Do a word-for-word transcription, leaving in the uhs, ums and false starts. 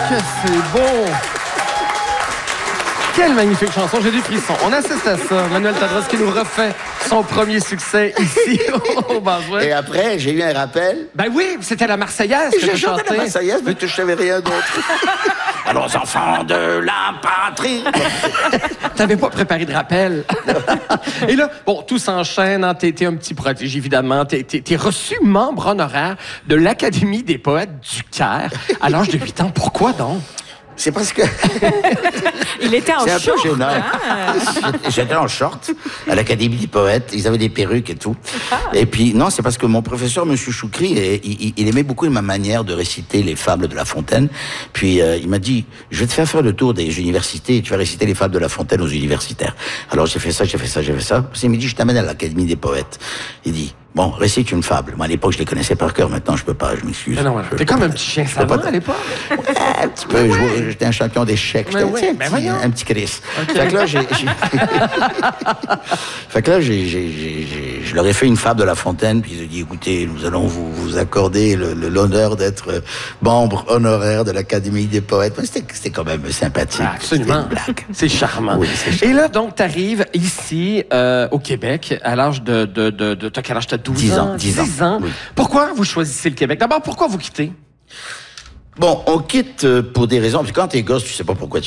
Que c'est beau! Quelle magnifique chanson, j'ai des frissons. On assiste à ça. Manuel Tadros qui nous refait son premier succès ici au Bas-Ouest. Et après, j'ai eu un rappel. Ben oui, c'était la Marseillaise que J'ai tu chanté chantais. la Marseillaise, mais je savais rien d'autre. Alors, enfants de la patrie. T'avais pas préparé de rappel. Et là, bon, tout s'enchaîne. Hein, t'es, t'es un petit prodige, évidemment. T'es, t'es, t'es reçu membre honoraire de l'Académie des poètes du Caire à l'âge de huit ans. Pourquoi donc? C'est parce que... Il était en C'est un short, peu gênant. hein? J'étais en short à l'Académie des poètes. Ils avaient des perruques et tout. Et puis, non, c'est parce que mon professeur, M. Choukri, il, il, il aimait beaucoup ma manière de réciter les fables de La Fontaine. Puis, euh, il m'a dit, je vais te faire faire le tour des universités et tu vas réciter les fables de La Fontaine aux universitaires. Alors, j'ai fait ça, j'ai fait ça, j'ai fait ça. Puis, il m'a dit, je t'amène à l'Académie des poètes. Il dit, bon, récite une fable. Moi, à l'époque, je les connaissais par cœur. Maintenant, je peux pas, je m'excuse. Non, non, t'es comme un petit chien savant à l'époque. Ouais, un petit peu. Je- J'étais un champion d'échecs. J'étais Mais oui, tu sais, un, ben petit, voyons. un petit Chris. Fait que là, j'ai... j'ai- fait que là, j'ai, j'ai, j'ai, j'ai- je leur ai fait une fable de La Fontaine, puis ils ont dit, écoutez, nous allons vous, vous accorder le- le- l'honneur d'être membre honoraire de l'Académie des poètes. Mais C'était, c'était quand même sympathique. Ah, absolument. C'était une blague. C'est charmant. Oui, c'est charmant. Et là, donc, t'arrives ici, euh, au Québec, à l'âge de... de, de, de t'as quel âge? T'as douze dix ans? ans, dix ans. dix ans. Oui. Pourquoi vous choisissez le Québec? D'abord, pourquoi vous quittez? Bon, on quitte euh, pour des raisons, parce que quand t'es gosse, tu sais pas pourquoi tu